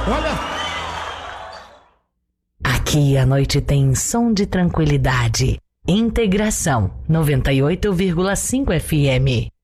Olha. Aqui a noite tem som de tranquilidade. Integração 98,5 FM.